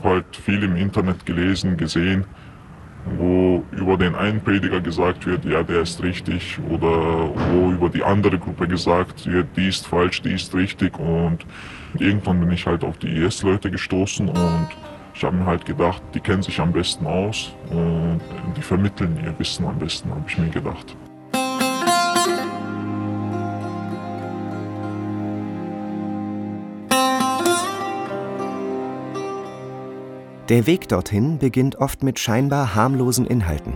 habe halt viel im Internet gelesen, gesehen, wo über den einen Prediger gesagt wird, ja, der ist richtig, oder wo über die andere Gruppe gesagt wird, die ist falsch, die ist richtig, und irgendwann bin ich halt auf die IS-Leute gestoßen und ich habe mir halt gedacht, die kennen sich am besten aus und die vermitteln ihr Wissen am besten, habe ich mir gedacht. Der Weg dorthin beginnt oft mit scheinbar harmlosen Inhalten.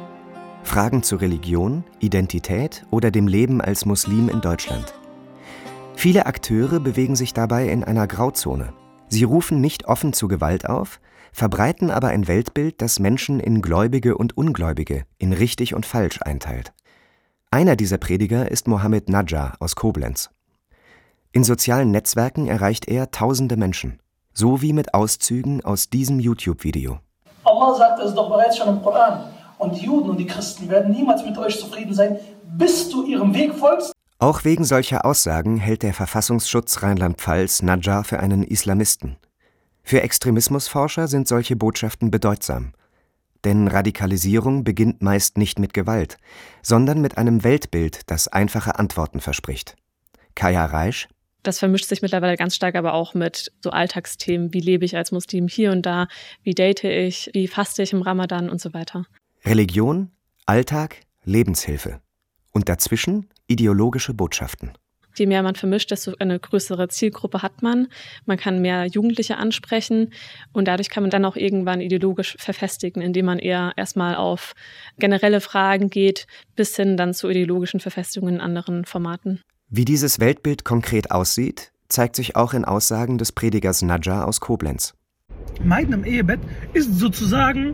Fragen zu Religion, Identität oder dem Leben als Muslim in Deutschland. Viele Akteure bewegen sich dabei in einer Grauzone. Sie rufen nicht offen zu Gewalt auf, verbreiten aber ein Weltbild, das Menschen in Gläubige und Ungläubige, in richtig und falsch einteilt. Einer dieser Prediger ist Mohammed Najjar aus Koblenz. In sozialen Netzwerken erreicht er tausende Menschen. So wie mit Auszügen aus diesem YouTube-Video. Allah sagt es doch bereits schon im Koran. Und die Juden und die Christen werden niemals mit euch zufrieden sein, bis du ihrem Weg folgst. Auch wegen solcher Aussagen hält der Verfassungsschutz Rheinland-Pfalz Najjar für einen Islamisten. Für Extremismusforscher sind solche Botschaften bedeutsam. Denn Radikalisierung beginnt meist nicht mit Gewalt, sondern mit einem Weltbild, das einfache Antworten verspricht. Kaya Reisch: Das vermischt sich mittlerweile ganz stark aber auch mit so Alltagsthemen, wie lebe ich als Muslim hier und da, wie date ich, wie faste ich im Ramadan und so weiter. Religion, Alltag, Lebenshilfe. Und dazwischen ideologische Botschaften. Je mehr man vermischt, desto eine größere Zielgruppe hat man. Man kann mehr Jugendliche ansprechen und dadurch kann man dann auch irgendwann ideologisch verfestigen, indem man eher erstmal auf generelle Fragen geht, bis hin dann zu ideologischen Verfestigungen in anderen Formaten. Wie dieses Weltbild konkret aussieht, zeigt sich auch in Aussagen des Predigers Najjar aus Koblenz. Meiden im Ehebett ist sozusagen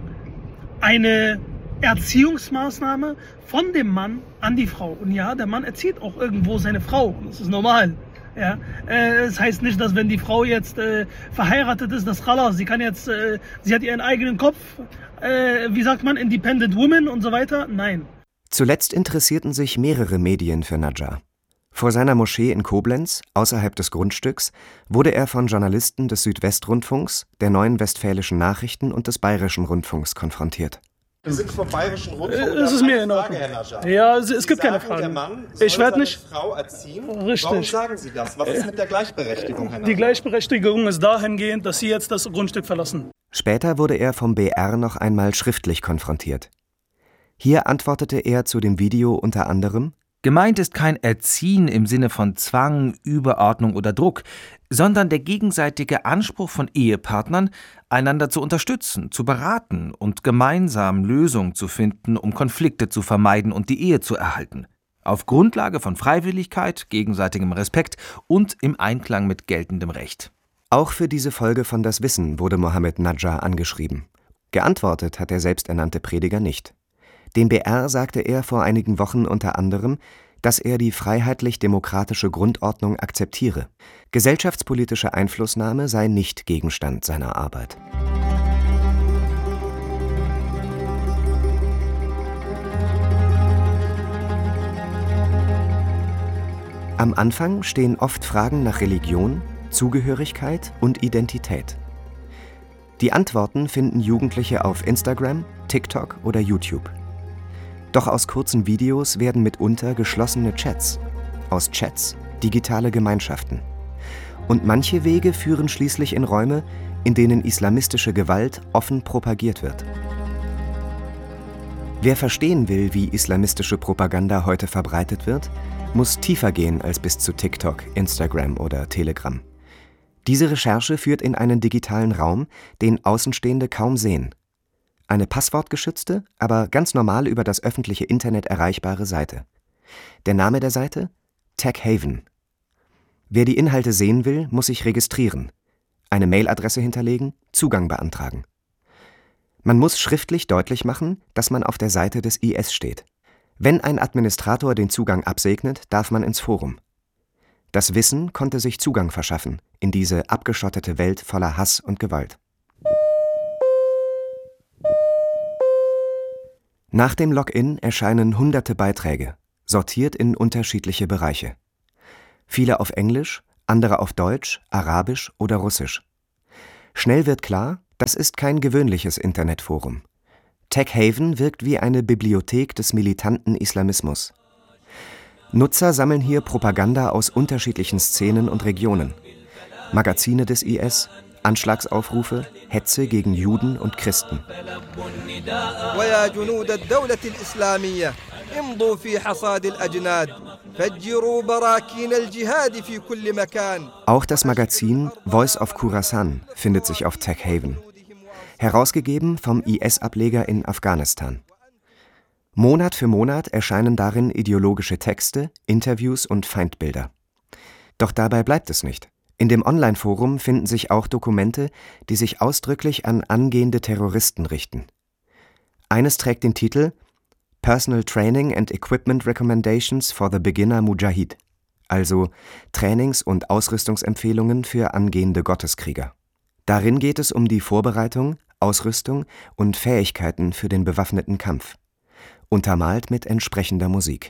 eine Erziehungsmaßnahme von dem Mann an die Frau. Und ja, der Mann erzieht auch irgendwo seine Frau. Das ist normal. Ja, das heißt nicht, dass wenn die Frau jetzt verheiratet ist, dass Khalas, sie hat ihren eigenen Kopf, wie sagt man, Independent Woman und so weiter. Nein. Zuletzt interessierten sich mehrere Medien für Najjar. Vor seiner Moschee in Koblenz, außerhalb des Grundstücks, wurde er von Journalisten des Südwestrundfunks, der Neuen Westfälischen Nachrichten und des Bayerischen Rundfunks konfrontiert. Wir sind vom Bayerischen Rundfunk. Das ist mir in Ordnung. Ja, es gibt keine Fragen. Der Mann soll seine Frau erziehen. Richtig. Warum sagen Sie das? Was ist mit der Gleichberechtigung, Herr Najjar? Die Gleichberechtigung ist dahingehend, dass Sie jetzt das Grundstück verlassen. Später wurde er vom BR noch einmal schriftlich konfrontiert. Hier antwortete er zu dem Video unter anderem: Gemeint ist kein Erziehen im Sinne von Zwang, Überordnung oder Druck, sondern der gegenseitige Anspruch von Ehepartnern, einander zu unterstützen, zu beraten und gemeinsam Lösungen zu finden, um Konflikte zu vermeiden und die Ehe zu erhalten. Auf Grundlage von Freiwilligkeit, gegenseitigem Respekt und im Einklang mit geltendem Recht. Auch für diese Folge von Das Wissen wurde Mohammed Najjar angeschrieben. Geantwortet hat der selbsternannte Prediger nicht. Dem BR sagte er vor einigen Wochen unter anderem, dass er die freiheitlich-demokratische Grundordnung akzeptiere. Gesellschaftspolitische Einflussnahme sei nicht Gegenstand seiner Arbeit. Am Anfang stehen oft Fragen nach Religion, Zugehörigkeit und Identität. Die Antworten finden Jugendliche auf Instagram, TikTok oder YouTube. Doch aus kurzen Videos werden mitunter geschlossene Chats, aus Chats digitale Gemeinschaften. Und manche Wege führen schließlich in Räume, in denen islamistische Gewalt offen propagiert wird. Wer verstehen will, wie islamistische Propaganda heute verbreitet wird, muss tiefer gehen als bis zu TikTok, Instagram oder Telegram. Diese Recherche führt in einen digitalen Raum, den Außenstehende kaum sehen. Eine passwortgeschützte, aber ganz normal über das öffentliche Internet erreichbare Seite. Der Name der Seite? Tech Haven. Wer die Inhalte sehen will, muss sich registrieren, eine Mailadresse hinterlegen, Zugang beantragen. Man muss schriftlich deutlich machen, dass man auf der Seite des IS steht. Wenn ein Administrator den Zugang absegnet, darf man ins Forum. Das Wissen konnte sich Zugang verschaffen in diese abgeschottete Welt voller Hass und Gewalt. Nach dem Login erscheinen hunderte Beiträge, sortiert in unterschiedliche Bereiche. Viele auf Englisch, andere auf Deutsch, Arabisch oder Russisch. Schnell wird klar, Das ist kein gewöhnliches Internetforum. TechHaven wirkt wie eine Bibliothek des militanten Islamismus. Nutzer sammeln hier Propaganda aus unterschiedlichen Szenen und Regionen. Magazine des IS, Anschlagsaufrufe, Hetze gegen Juden und Christen. Auch das Magazin Voice of Khorasan findet sich auf TechHaven. Herausgegeben vom IS-Ableger in Afghanistan. Monat für Monat erscheinen darin ideologische Texte, Interviews und Feindbilder. Doch dabei bleibt es nicht. In dem Online-Forum finden sich auch Dokumente, die sich ausdrücklich an angehende Terroristen richten. Eines trägt den Titel Personal Training and Equipment Recommendations for the Beginner Mujahid, also Trainings- und Ausrüstungsempfehlungen für angehende Gotteskrieger. Darin geht es um die Vorbereitung, Ausrüstung und Fähigkeiten für den bewaffneten Kampf, untermalt mit entsprechender Musik.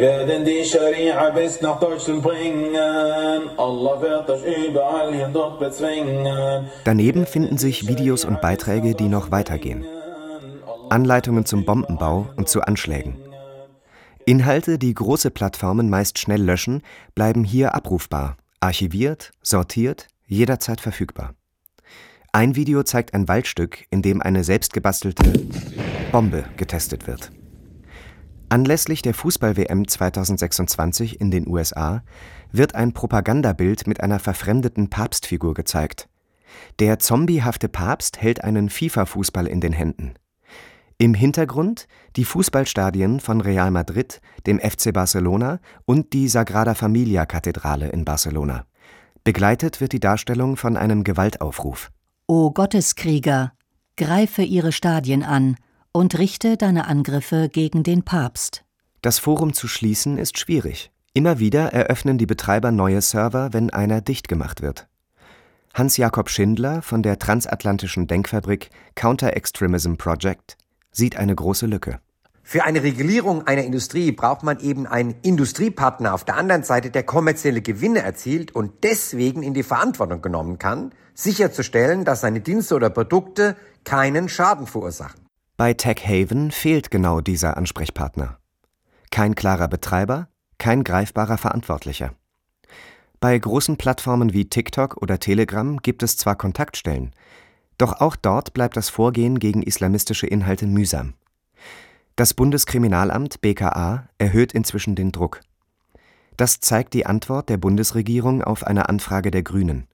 Daneben finden sich Videos und Beiträge, die noch weitergehen. Anleitungen zum Bombenbau und zu Anschlägen. Inhalte, die große Plattformen meist schnell löschen, bleiben hier abrufbar, archiviert, sortiert, jederzeit verfügbar. Ein Video zeigt ein Waldstück, in dem eine selbstgebastelte Bombe getestet wird. Anlässlich der Fußball-WM 2026 in den USA wird ein Propagandabild mit einer verfremdeten Papstfigur gezeigt. Der zombiehafte Papst hält einen FIFA-Fußball in den Händen. Im Hintergrund die Fußballstadien von Real Madrid, dem FC Barcelona und die Sagrada Familia-Kathedrale in Barcelona. Begleitet wird die Darstellung von einem Gewaltaufruf. O Gotteskrieger, greife ihre Stadien an und richte deine Angriffe gegen den Papst. Das Forum zu schließen ist schwierig. Immer wieder eröffnen die Betreiber neue Server, wenn einer dicht gemacht wird. Hans-Jakob Schindler von der transatlantischen Denkfabrik Counter-Extremism Project sieht eine große Lücke. Für eine Regulierung einer Industrie braucht man eben einen Industriepartner auf der anderen Seite, der kommerzielle Gewinne erzielt und deswegen in die Verantwortung genommen kann, sicherzustellen, dass seine Dienste oder Produkte keinen Schaden verursachen. Bei TechHaven fehlt genau dieser Ansprechpartner. Kein klarer Betreiber, kein greifbarer Verantwortlicher. Bei großen Plattformen wie TikTok oder Telegram gibt es zwar Kontaktstellen, doch auch dort bleibt das Vorgehen gegen islamistische Inhalte mühsam. Das Bundeskriminalamt BKA erhöht inzwischen den Druck. Das zeigt die Antwort der Bundesregierung auf eine Anfrage der Grünen.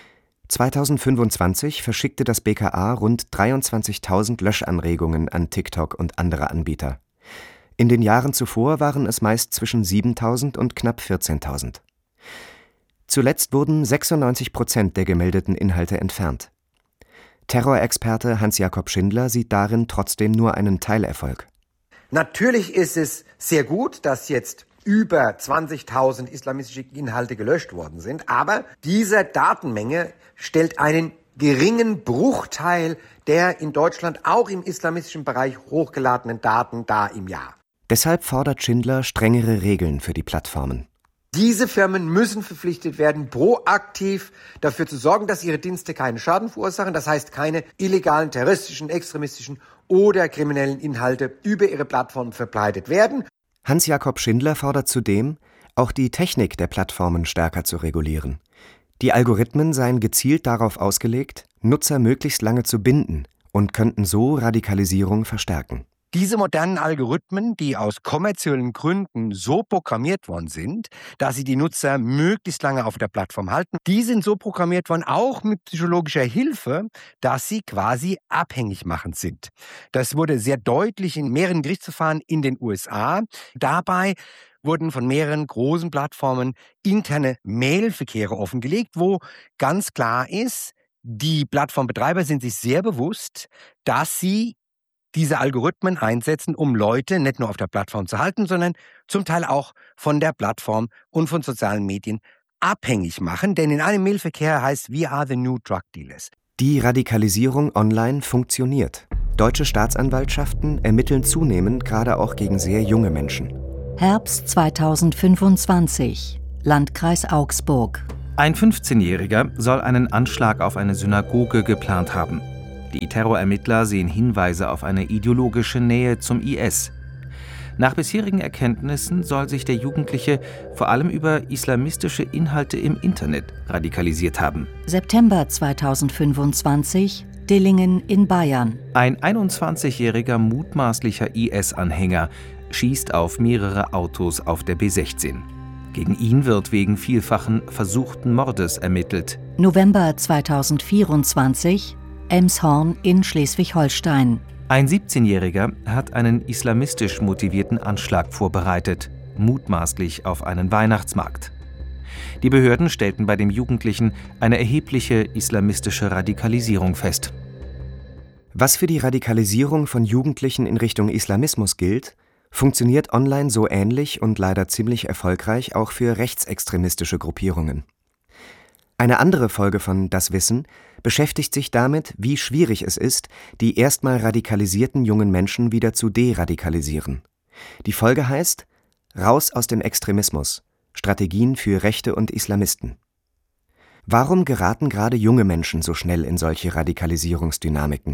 2025 verschickte das BKA rund 23.000 Löschanregungen an TikTok und andere Anbieter. In den Jahren zuvor waren es meist zwischen 7.000 und knapp 14.000. Zuletzt wurden 96% der gemeldeten Inhalte entfernt. Terrorexperte Hans-Jakob Schindler sieht darin trotzdem nur einen Teilerfolg. Natürlich ist es sehr gut, dass jetzt über 20.000 islamistische Inhalte gelöscht worden sind, aber diese Datenmenge stellt einen geringen Bruchteil der in Deutschland auch im islamistischen Bereich hochgeladenen Daten dar im Jahr. Deshalb fordert Schindler strengere Regeln für die Plattformen. Diese Firmen müssen verpflichtet werden, proaktiv dafür zu sorgen, dass ihre Dienste keinen Schaden verursachen, das heißt keine illegalen, terroristischen, extremistischen oder kriminellen Inhalte über ihre Plattformen verbreitet werden. Hans-Jakob Schindler fordert zudem, auch die Technik der Plattformen stärker zu regulieren. Die Algorithmen seien gezielt darauf ausgelegt, Nutzer möglichst lange zu binden und könnten so Radikalisierung verstärken. Diese modernen Algorithmen, die aus kommerziellen Gründen so programmiert worden sind, dass sie die Nutzer möglichst lange auf der Plattform halten, die sind so programmiert worden, auch mit psychologischer Hilfe, dass sie quasi abhängig machend sind. Das wurde sehr deutlich in mehreren Gerichtsverfahren in den USA. Dabei wurden von mehreren großen Plattformen interne Mailverkehre offengelegt, wo ganz klar ist, die Plattformbetreiber sind sich sehr bewusst, dass sie diese Algorithmen einsetzen, um Leute nicht nur auf der Plattform zu halten, sondern zum Teil auch von der Plattform und von sozialen Medien abhängig machen. Denn in einem Mailverkehr heißt, we are the new drug dealers. Die Radikalisierung online funktioniert. Deutsche Staatsanwaltschaften ermitteln zunehmend gerade auch gegen sehr junge Menschen. Herbst 2025, Landkreis Augsburg. Ein 15-Jähriger soll einen Anschlag auf eine Synagoge geplant haben. Die Terrorermittler sehen Hinweise auf eine ideologische Nähe zum IS. Nach bisherigen Erkenntnissen soll sich der Jugendliche vor allem über islamistische Inhalte im Internet radikalisiert haben. September 2025, Dillingen in Bayern. Ein 21-jähriger mutmaßlicher IS-Anhänger schießt auf mehrere Autos auf der B16. Gegen ihn wird wegen vielfachen versuchten Mordes ermittelt. November 2024, Elmshorn in Schleswig-Holstein. Ein 17-Jähriger hat einen islamistisch motivierten Anschlag vorbereitet, mutmaßlich auf einen Weihnachtsmarkt. Die Behörden stellten bei dem Jugendlichen eine erhebliche islamistische Radikalisierung fest. Was für die Radikalisierung von Jugendlichen in Richtung Islamismus gilt, funktioniert online so ähnlich und leider ziemlich erfolgreich auch für rechtsextremistische Gruppierungen. Eine andere Folge von Das Wissen beschäftigt sich damit, wie schwierig es ist, die erstmal radikalisierten jungen Menschen wieder zu deradikalisieren. Die Folge heißt »Raus aus dem Extremismus – Strategien für Rechte und Islamisten«. Warum geraten gerade junge Menschen so schnell in solche Radikalisierungsdynamiken?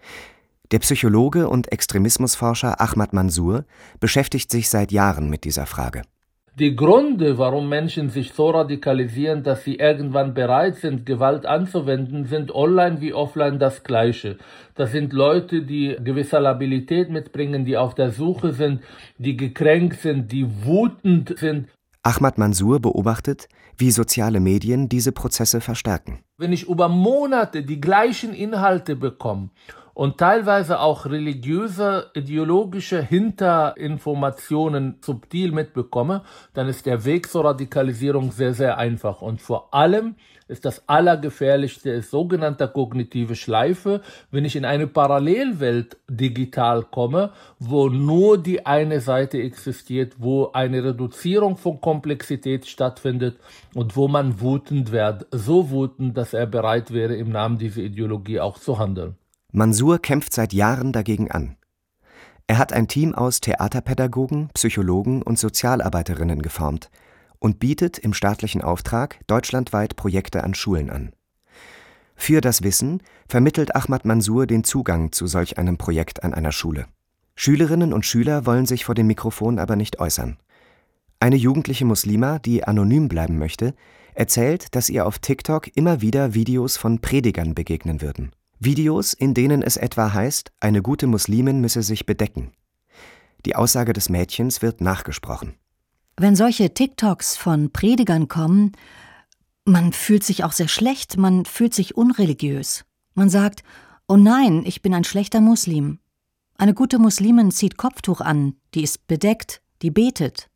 Der Psychologe und Extremismusforscher Ahmad Mansour beschäftigt sich seit Jahren mit dieser Frage. Die Gründe, warum Menschen sich so radikalisieren, dass sie irgendwann bereit sind, Gewalt anzuwenden, sind online wie offline das Gleiche. Das sind Leute, die gewisse Labilität mitbringen, die auf der Suche sind, die gekränkt sind, die wütend sind. Ahmad Mansour beobachtet, wie soziale Medien diese Prozesse verstärken. Wenn ich über Monate die gleichen Inhalte bekomme und teilweise auch religiöse, ideologische Hinterinformationen subtil mitbekomme, dann ist der Weg zur Radikalisierung sehr, sehr einfach. Und vor allem ist das Allergefährlichste sogenannte kognitive Schleife, wenn ich in eine Parallelwelt digital komme, wo nur die eine Seite existiert, wo eine Reduzierung von Komplexität stattfindet und wo man wütend wird, so wütend, dass er bereit wäre, im Namen dieser Ideologie auch zu handeln. Mansour kämpft seit Jahren dagegen an. Er hat ein Team aus Theaterpädagogen, Psychologen und Sozialarbeiterinnen geformt und bietet im staatlichen Auftrag deutschlandweit Projekte an Schulen an. Für Das Wissen vermittelt Ahmad Mansour den Zugang zu solch einem Projekt an einer Schule. Schülerinnen und Schüler wollen sich vor dem Mikrofon aber nicht äußern. Eine jugendliche Muslima, die anonym bleiben möchte, erzählt, dass ihr auf TikTok immer wieder Videos von Predigern begegnen würden. Videos, in denen es etwa heißt, eine gute Muslimin müsse sich bedecken. Die Aussage des Mädchens wird nachgesprochen. Wenn solche TikToks von Predigern kommen, man fühlt sich auch sehr schlecht, man fühlt sich unreligiös. Man sagt, oh nein, ich bin ein schlechter Muslim. Eine gute Muslimin zieht Kopftuch an, die ist bedeckt, die betet.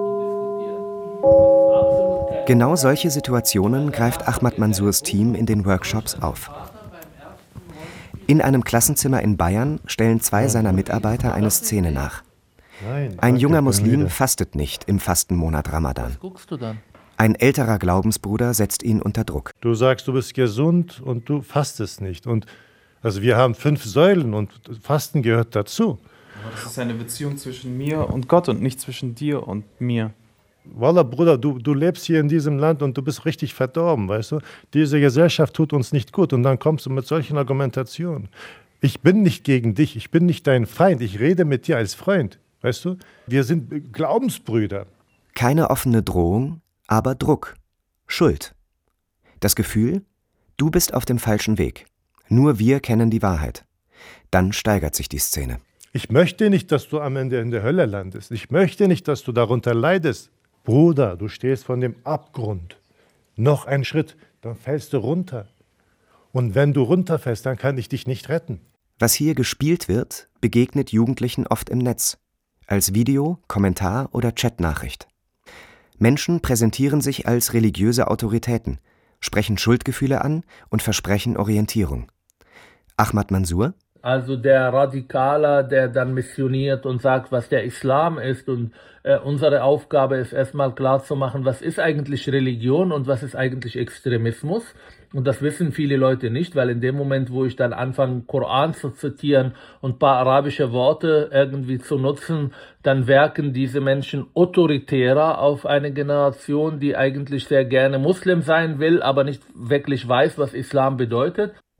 Genau solche Situationen greift Ahmad Mansours Team in den Workshops auf. In einem Klassenzimmer in Bayern stellen 2 seiner Mitarbeiter eine Szene nach. Ein junger Muslim fastet nicht im Fastenmonat Ramadan. Was guckst du dann? Ein älterer Glaubensbruder setzt ihn unter Druck. Du sagst, du bist gesund und du fastest nicht. Und also wir haben 5 Säulen und Fasten gehört dazu. Aber das ist eine Beziehung zwischen mir und Gott und nicht zwischen dir und mir. Wallah, Bruder, du lebst hier in diesem Land und du bist richtig verdorben, weißt du? Diese Gesellschaft tut uns nicht gut und dann kommst du mit solchen Argumentationen. Ich bin nicht gegen dich, ich bin nicht dein Feind, ich rede mit dir als Freund, weißt du? Wir sind Glaubensbrüder. Keine offene Drohung, aber Druck, Schuld. Das Gefühl, du bist auf dem falschen Weg. Nur wir kennen die Wahrheit. Dann steigert sich die Szene. Ich möchte nicht, dass du am Ende in der Hölle landest. Ich möchte nicht, dass du darunter leidest. Bruder, du stehst von dem Abgrund. Noch ein Schritt, dann fällst du runter. Und wenn du runterfällst, dann kann ich dich nicht retten. Was hier gespielt wird, begegnet Jugendlichen oft im Netz. Als Video, Kommentar oder Chatnachricht. Menschen präsentieren sich als religiöse Autoritäten, sprechen Schuldgefühle an und versprechen Orientierung. Ahmad Mansour: Also der Radikaler, der dann missioniert und sagt, was der Islam ist. Und unsere Aufgabe ist erstmal klarzumachen, was ist eigentlich Religion und was ist eigentlich Extremismus. Und das wissen viele Leute nicht, weil in dem Moment, wo ich dann anfange, Koran zu zitieren und ein paar arabische Worte irgendwie zu nutzen, dann wirken diese Menschen autoritärer auf eine Generation, die eigentlich sehr gerne Muslim sein will, aber nicht wirklich weiß, was Islam bedeutet.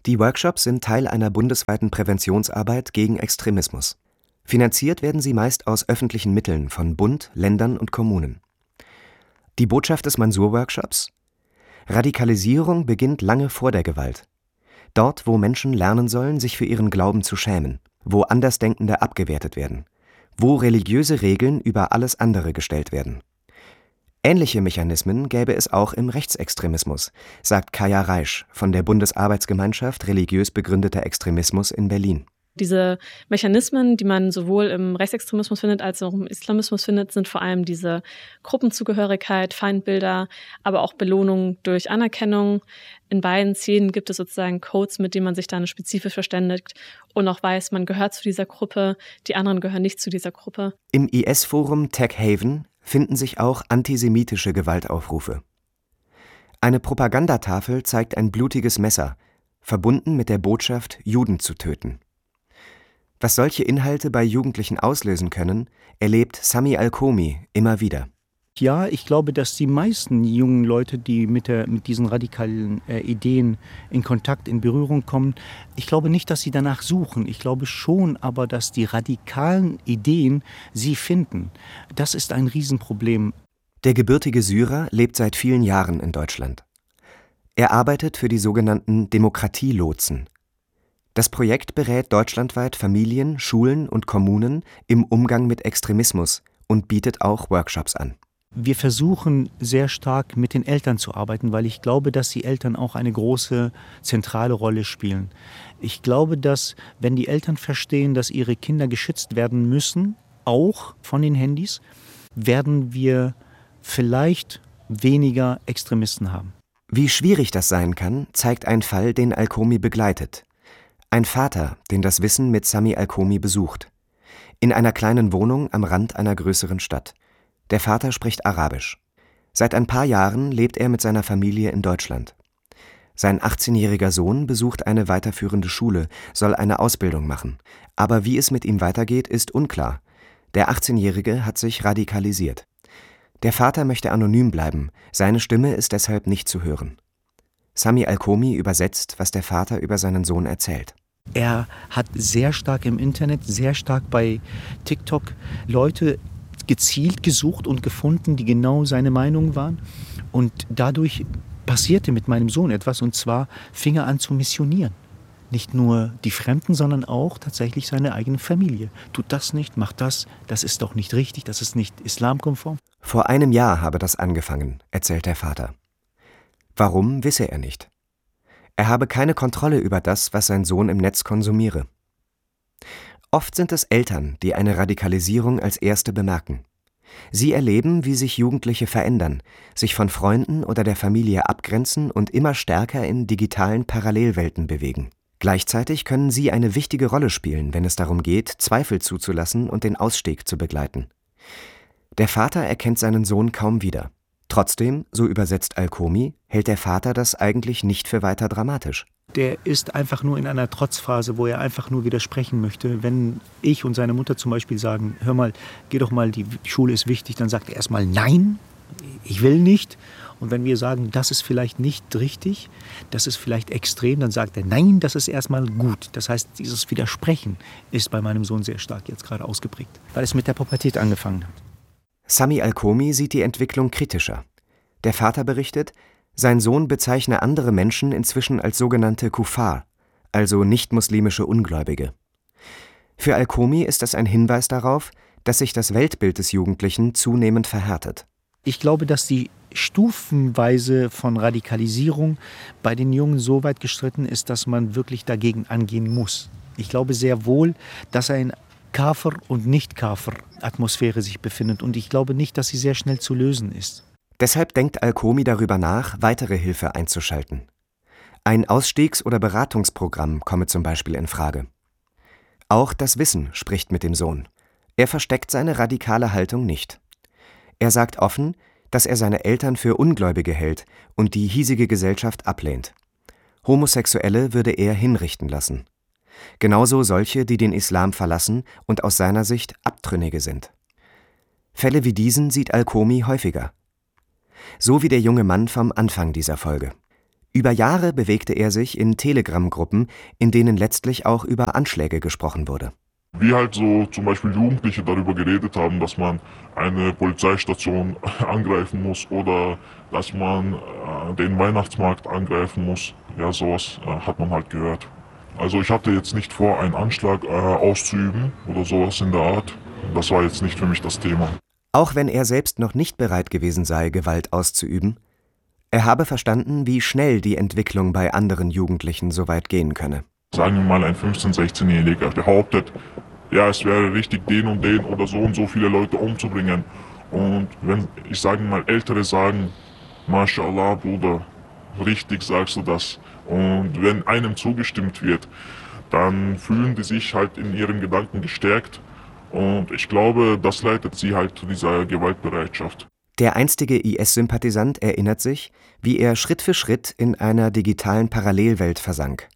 Die Workshops sind Teil einer bundesweiten Präventionsarbeit gegen Extremismus. Finanziert werden sie meist aus öffentlichen Mitteln von Bund, Ländern und Kommunen. Die Botschaft des Mansour-Workshops? Radikalisierung beginnt lange vor der Gewalt. Dort, wo Menschen lernen sollen, sich für ihren Glauben zu schämen, wo Andersdenkende abgewertet werden, wo religiöse Regeln über alles andere gestellt werden. Ähnliche Mechanismen gäbe es auch im Rechtsextremismus, sagt Kaya Reisch von der Bundesarbeitsgemeinschaft Religiös begründeter Extremismus in Berlin. Diese Mechanismen, die man sowohl im Rechtsextremismus findet als auch im Islamismus findet, sind vor allem diese Gruppenzugehörigkeit, Feindbilder, aber auch Belohnung durch Anerkennung. In beiden Szenen gibt es sozusagen Codes, mit denen man sich dann spezifisch verständigt und auch weiß, man gehört zu dieser Gruppe, die anderen gehören nicht zu dieser Gruppe. Im IS-Forum Tech Haven finden sich auch antisemitische Gewaltaufrufe. Eine Propagandatafel zeigt ein blutiges Messer, verbunden mit der Botschaft, Juden zu töten. Was solche Inhalte bei Jugendlichen auslösen können, erlebt Sami Alkomi immer wieder. Ja, ich glaube, dass die meisten jungen Leute, die mit diesen radikalen Ideen in Kontakt, in Berührung kommen, ich glaube nicht, dass sie danach suchen. Ich glaube schon, aber dass die radikalen Ideen sie finden. Das ist ein Riesenproblem. Der gebürtige Syrer lebt seit vielen Jahren in Deutschland. Er arbeitet für die sogenannten Demokratielotsen. Das Projekt berät deutschlandweit Familien, Schulen und Kommunen im Umgang mit Extremismus und bietet auch Workshops an. Wir versuchen sehr stark mit den Eltern zu arbeiten, weil ich glaube, dass die Eltern auch eine große zentrale Rolle spielen. Ich glaube, dass wenn die Eltern verstehen, dass ihre Kinder geschützt werden müssen, auch von den Handys, werden wir vielleicht weniger Extremisten haben. Wie schwierig das sein kann, zeigt ein Fall, den Alkomi begleitet. Ein Vater, den das Wissen mit Sami Alkomi besucht. In einer kleinen Wohnung am Rand einer größeren Stadt. Der Vater spricht Arabisch. Seit ein paar Jahren lebt er mit seiner Familie in Deutschland. Sein 18-jähriger Sohn besucht eine weiterführende Schule, soll eine Ausbildung machen. Aber wie es mit ihm weitergeht, ist unklar. Der 18-Jährige hat sich radikalisiert. Der Vater möchte anonym bleiben, seine Stimme ist deshalb nicht zu hören. Sami Alkomi übersetzt, was der Vater über seinen Sohn erzählt. Er hat sehr stark im Internet, sehr stark bei TikTok Leute gezielt gesucht und gefunden, die genau seine Meinung waren. Und dadurch passierte mit meinem Sohn etwas, und zwar fing er an zu missionieren. Nicht nur die Fremden, sondern auch tatsächlich seine eigene Familie. Tut das nicht, macht das, das ist doch nicht richtig, das ist nicht islamkonform. Vor einem Jahr habe das angefangen, erzählt der Vater. Warum, wisse er nicht. Er habe keine Kontrolle über das, was sein Sohn im Netz konsumiere. Oft sind es Eltern, die eine Radikalisierung als erste bemerken. Sie erleben, wie sich Jugendliche verändern, sich von Freunden oder der Familie abgrenzen und immer stärker in digitalen Parallelwelten bewegen. Gleichzeitig können sie eine wichtige Rolle spielen, wenn es darum geht, Zweifel zuzulassen und den Ausstieg zu begleiten. Der Vater erkennt seinen Sohn kaum wieder. Trotzdem, so übersetzt Alkomi, hält der Vater das eigentlich nicht für weiter dramatisch. Der ist einfach nur in einer Trotzphase, wo er einfach nur widersprechen möchte. Wenn ich und seine Mutter zum Beispiel sagen, hör mal, geh doch mal, die Schule ist wichtig, dann sagt er erstmal nein, ich will nicht. Und wenn wir sagen, das ist vielleicht nicht richtig, das ist vielleicht extrem, dann sagt er nein, das ist erstmal gut. Das heißt, dieses Widersprechen ist bei meinem Sohn sehr stark jetzt gerade ausgeprägt, weil es mit der Pubertät angefangen hat. Sami Alkomi sieht die Entwicklung kritischer. Der Vater berichtet, sein Sohn bezeichne andere Menschen inzwischen als sogenannte Kuffar, also nicht-muslimische Ungläubige. Für Alkomi ist das ein Hinweis darauf, dass sich das Weltbild des Jugendlichen zunehmend verhärtet. Ich glaube, dass die Stufenweise von Radikalisierung bei den Jungen so weit gestritten ist, dass man wirklich dagegen angehen muss. Ich glaube sehr wohl, dass ein Kafir- und Nicht-Kafir-Atmosphäre sich befindet. Und ich glaube nicht, dass sie sehr schnell zu lösen ist. Deshalb denkt Alkomi darüber nach, weitere Hilfe einzuschalten. Ein Ausstiegs- oder Beratungsprogramm komme zum Beispiel in Frage. Auch das Wissen spricht mit dem Sohn. Er versteckt seine radikale Haltung nicht. Er sagt offen, dass er seine Eltern für Ungläubige hält und die hiesige Gesellschaft ablehnt. Homosexuelle würde er hinrichten lassen. Genauso solche, die den Islam verlassen und aus seiner Sicht Abtrünnige sind. Fälle wie diesen sieht Alkomi häufiger. So wie der junge Mann vom Anfang dieser Folge. Über Jahre bewegte er sich in Telegram-Gruppen, in denen letztlich auch über Anschläge gesprochen wurde. Wie halt so zum Beispiel Jugendliche darüber geredet haben, dass man eine Polizeistation angreifen muss oder dass man den Weihnachtsmarkt angreifen muss. Ja, sowas hat man halt gehört. Also ich hatte jetzt nicht vor, einen Anschlag auszuüben oder sowas in der Art. Das war jetzt nicht für mich das Thema. Auch wenn er selbst noch nicht bereit gewesen sei, Gewalt auszuüben, er habe verstanden, wie schnell die Entwicklung bei anderen Jugendlichen so weit gehen könne. Sagen wir mal, ein 15-, 16-Jähriger behauptet, ja, es wäre richtig, den oder so und so viele Leute umzubringen. Und wenn, ich sage mal, Ältere sagen, Mashallah, Bruder, richtig sagst du das. Und wenn einem zugestimmt wird, dann fühlen die sich halt in ihren Gedanken gestärkt. Und ich glaube, das leitet sie halt zu dieser Gewaltbereitschaft. Der einstige IS-Sympathisant erinnert sich, wie er Schritt für Schritt in einer digitalen Parallelwelt versank.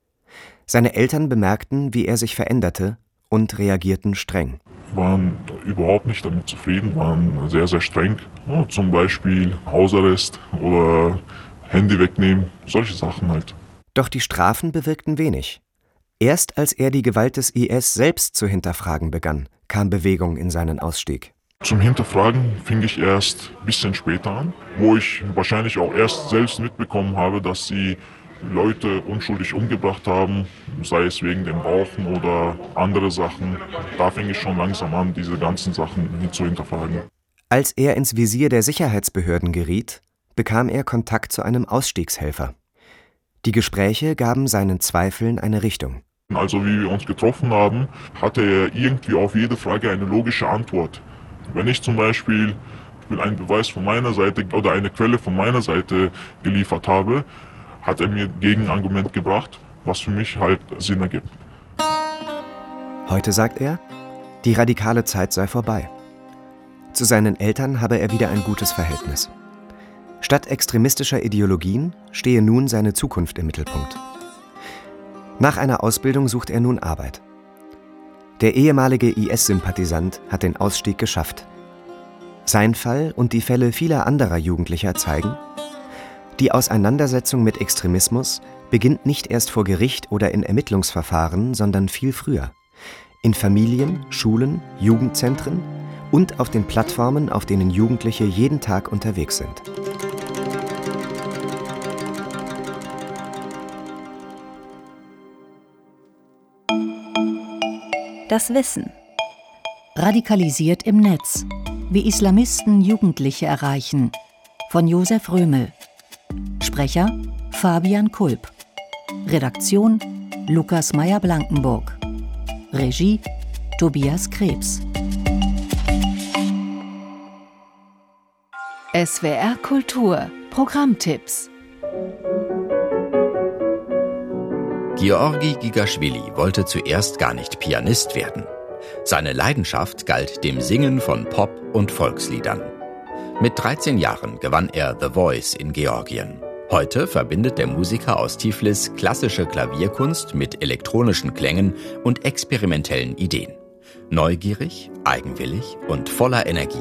Seine Eltern bemerkten, wie er sich veränderte und reagierten streng. Waren überhaupt nicht damit zufrieden, waren sehr, sehr streng. Ja, zum Beispiel Hausarrest oder Handy wegnehmen, solche Sachen halt. Doch die Strafen bewirkten wenig. Erst als er die Gewalt des IS selbst zu hinterfragen begann, kam Bewegung in seinen Ausstieg. Zum Hinterfragen fing ich erst ein bisschen später an, wo ich wahrscheinlich auch erst selbst mitbekommen habe, dass sie Leute unschuldig umgebracht haben, sei es wegen dem Rauchen oder andere Sachen. Da fing ich schon langsam an, diese ganzen Sachen zu hinterfragen. Als er ins Visier der Sicherheitsbehörden geriet, bekam er Kontakt zu einem Ausstiegshelfer. Die Gespräche gaben seinen Zweifeln eine Richtung. Also wie wir uns getroffen haben, hatte er irgendwie auf jede Frage eine logische Antwort. Wenn ich zum Beispiel einen Beweis von meiner Seite oder eine Quelle von meiner Seite geliefert habe, hat er mir Gegenargument gebracht, was für mich halt Sinn ergibt. Heute sagt er, die radikale Zeit sei vorbei. Zu seinen Eltern habe er wieder ein gutes Verhältnis. Statt extremistischer Ideologien stehe nun seine Zukunft im Mittelpunkt. Nach einer Ausbildung sucht er nun Arbeit. Der ehemalige IS-Sympathisant hat den Ausstieg geschafft. Sein Fall und die Fälle vieler anderer Jugendlicher zeigen, die Auseinandersetzung mit Extremismus beginnt nicht erst vor Gericht oder in Ermittlungsverfahren, sondern viel früher. In Familien, Schulen, Jugendzentren und auf den Plattformen, auf denen Jugendliche jeden Tag unterwegs sind. Das Wissen. Radikalisiert im Netz. Wie Islamisten Jugendliche erreichen. Von Josef Römel. Sprecher Fabian Kulp. Redaktion Lukas Meyer-Blankenburg. Regie Tobias Krebs. SWR Kultur Programmtipps. Georgi Gigaschwili wollte zuerst gar nicht Pianist werden. Seine Leidenschaft galt dem Singen von Pop- und Volksliedern. Mit 13 Jahren gewann er The Voice in Georgien. Heute verbindet der Musiker aus Tiflis klassische Klavierkunst mit elektronischen Klängen und experimentellen Ideen. Neugierig, eigenwillig und voller Energie.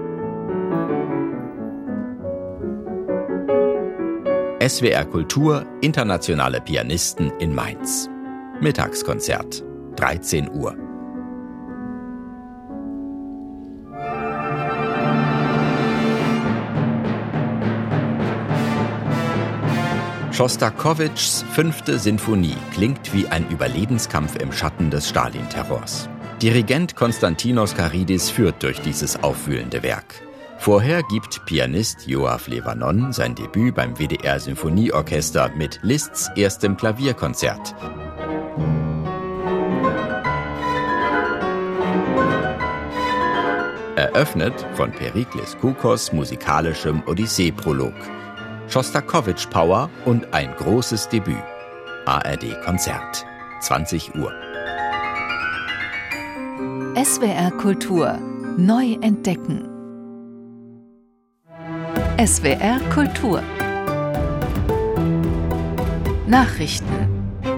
SWR Kultur, internationale Pianisten in Mainz. Mittagskonzert, 13 Uhr. Schostakowitschs 5. Sinfonie klingt wie ein Überlebenskampf im Schatten des Stalin-Terrors. Dirigent Konstantinos Karidis führt durch dieses aufwühlende Werk. Vorher gibt Pianist Yoav Levanon sein Debüt beim WDR Symphonieorchester mit Liszts erstem Klavierkonzert. Eröffnet von Perikles Koukos musikalischem Odyssee-Prolog. Schostakowitsch Power und ein großes Debüt. ARD Konzert, 20 Uhr. SWR Kultur neu entdecken. SWR Kultur. Nachrichten.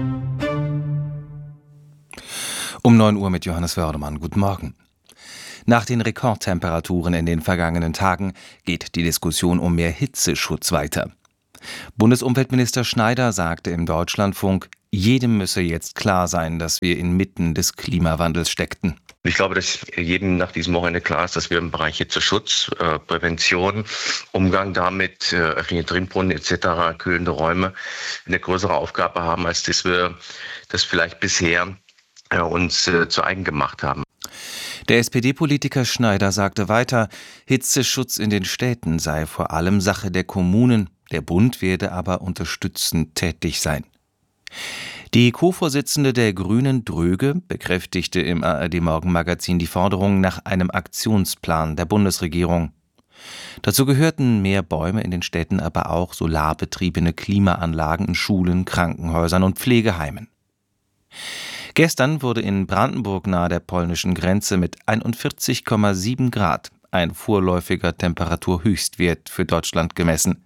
Um 9 Uhr mit Johannes Wördemann. Guten Morgen. Nach den Rekordtemperaturen in den vergangenen Tagen geht die Diskussion um mehr Hitzeschutz weiter. Bundesumweltminister Schneider sagte im Deutschlandfunk, jedem müsse jetzt klar sein, dass wir inmitten des Klimawandels steckten. Ich glaube, dass jedem nach diesem Wochenende klar ist, dass wir im Bereich Hitzeschutz, Prävention, Umgang damit, öffentliche Trinkbrunnen etc., kühlende Räume eine größere Aufgabe haben, als dass wir das vielleicht bisher uns zu eigen gemacht haben. Der SPD-Politiker Schneider sagte weiter, Hitzeschutz in den Städten sei vor allem Sache der Kommunen, der Bund werde aber unterstützend tätig sein. Die Co-Vorsitzende der Grünen, Dröge, bekräftigte im ARD-Morgenmagazin die Forderung nach einem Aktionsplan der Bundesregierung. Dazu gehörten mehr Bäume in den Städten, aber auch solarbetriebene Klimaanlagen in Schulen, Krankenhäusern und Pflegeheimen. Gestern wurde in Brandenburg nahe der polnischen Grenze mit 41,7 Grad ein vorläufiger Temperaturhöchstwert für Deutschland gemessen.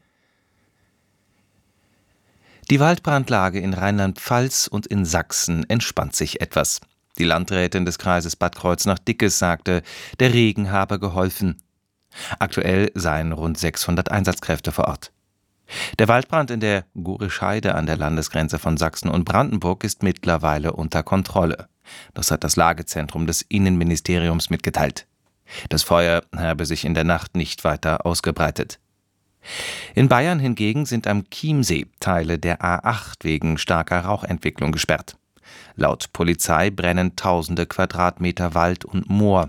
Die Waldbrandlage in Rheinland-Pfalz und in Sachsen entspannt sich etwas. Die Landrätin des Kreises Bad Kreuznach-Dickes sagte, der Regen habe geholfen. Aktuell seien rund 600 Einsatzkräfte vor Ort. Der Waldbrand in der Gorischeide an der Landesgrenze von Sachsen und Brandenburg ist mittlerweile unter Kontrolle. Das hat das Lagezentrum des Innenministeriums mitgeteilt. Das Feuer habe sich in der Nacht nicht weiter ausgebreitet. In Bayern hingegen sind am Chiemsee Teile der A8 wegen starker Rauchentwicklung gesperrt. Laut Polizei brennen tausende Quadratmeter Wald und Moor.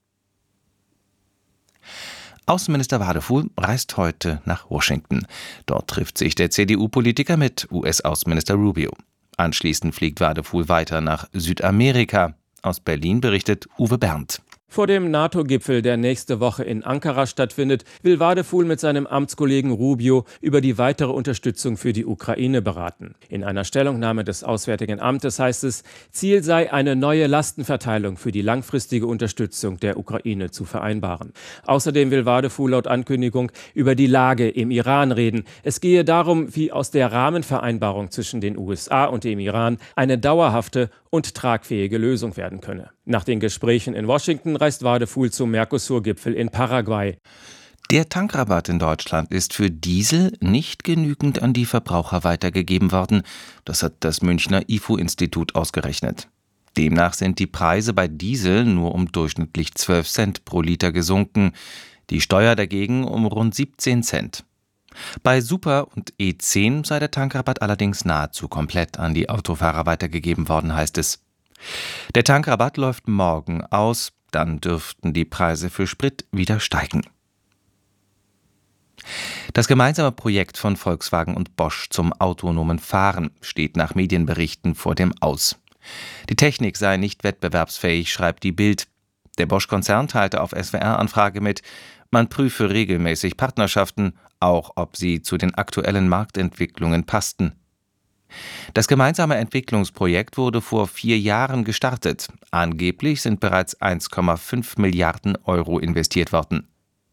Außenminister Wadefuhl reist heute nach Washington. Dort trifft sich der CDU-Politiker mit US-Außenminister Rubio. Anschließend fliegt Wadefuhl weiter nach Südamerika. Aus Berlin berichtet Uwe Berndt. Vor dem NATO-Gipfel, der nächste Woche in Ankara stattfindet, will Wadefuhl mit seinem Amtskollegen Rubio über die weitere Unterstützung für die Ukraine beraten. In einer Stellungnahme des Auswärtigen Amtes heißt es, Ziel sei, eine neue Lastenverteilung für die langfristige Unterstützung der Ukraine zu vereinbaren. Außerdem will Wadefuhl laut Ankündigung über die Lage im Iran reden. Es gehe darum, wie aus der Rahmenvereinbarung zwischen den USA und dem Iran eine dauerhafte und tragfähige Lösung werden könne. Nach den Gesprächen in Washington reist Wadefuhl zum Mercosur-Gipfel in Paraguay. Der Tankrabatt in Deutschland ist für Diesel nicht genügend an die Verbraucher weitergegeben worden. Das hat das Münchner IFO-Institut ausgerechnet. Demnach sind die Preise bei Diesel nur um durchschnittlich 12 Cent pro Liter gesunken, die Steuer dagegen um rund 17 Cent. Bei Super und E10 sei der Tankrabatt allerdings nahezu komplett an die Autofahrer weitergegeben worden, heißt es. Der Tankrabatt läuft morgen aus, dann dürften die Preise für Sprit wieder steigen. Das gemeinsame Projekt von Volkswagen und Bosch zum autonomen Fahren steht nach Medienberichten vor dem Aus. Die Technik sei nicht wettbewerbsfähig, schreibt die Bild. Der Bosch-Konzern teilte auf SWR-Anfrage mit, man prüfe regelmäßig Partnerschaften, auch ob sie zu den aktuellen Marktentwicklungen passten. Das gemeinsame Entwicklungsprojekt wurde vor 4 Jahren gestartet. Angeblich sind bereits 1,5 Milliarden Euro investiert worden.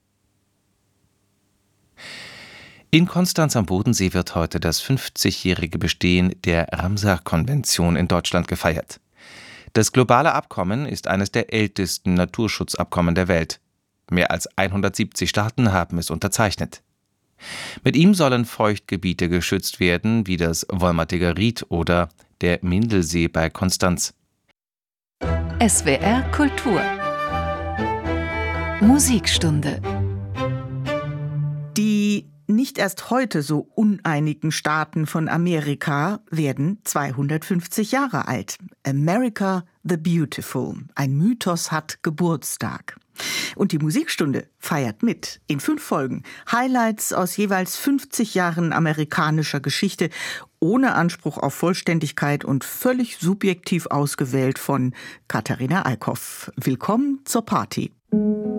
In Konstanz am Bodensee wird heute das 50-jährige Bestehen der Ramsar-Konvention in Deutschland gefeiert. Das globale Abkommen ist eines der ältesten Naturschutzabkommen der Welt. Mehr als 170 Staaten haben es unterzeichnet. Mit ihm sollen Feuchtgebiete geschützt werden, wie das Wolmertiger Ried oder der Mindelsee bei Konstanz. SWR Kultur Musikstunde. Die nicht erst heute so uneinigen Staaten von Amerika werden 250 Jahre alt. America the Beautiful. Ein Mythos hat Geburtstag. Und die Musikstunde feiert mit. In 5 Folgen. Highlights aus jeweils 50 Jahren amerikanischer Geschichte, ohne Anspruch auf Vollständigkeit und völlig subjektiv ausgewählt von Katharina Eickhoff. Willkommen zur Party.